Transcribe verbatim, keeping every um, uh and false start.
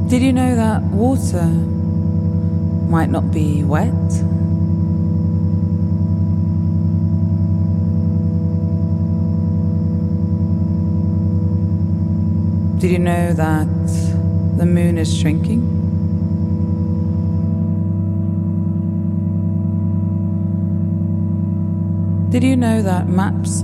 Did you know that water might not be wet? Did you know that the moon is shrinking? Did you know that maps